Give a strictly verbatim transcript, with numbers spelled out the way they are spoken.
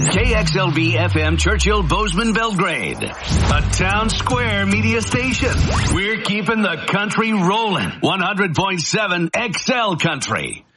K X L B F M Churchill Bozeman Belgrade. A town square media station. We're keeping the country rolling. one hundred point seven X L Country.